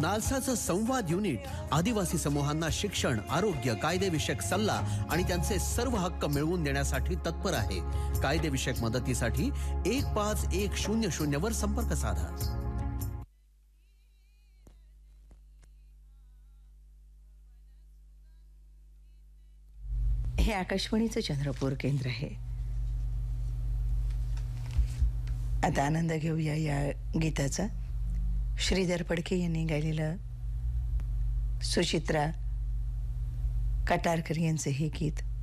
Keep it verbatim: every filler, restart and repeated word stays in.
नालसाचं संवाद युनिट आदिवासी समूहांना शिक्षण, आरोग्य, कायदेविषयक सल्ला आणि त्यांचे सर्व हक्क मिळवून देण्यासाठी तत्पर आहे. कायदेविषयक मदतीसाठी एक पाच एक शून्य शून्य वर संपर्क साधा. हे आकाशवाणीचं चंद्रपूर केंद्र आहे. आता आनंद घेऊया या गीताचा. श्रीधर फडके यांनी गायलेलं, सुचित्रा कटारकर यांचे हे गीत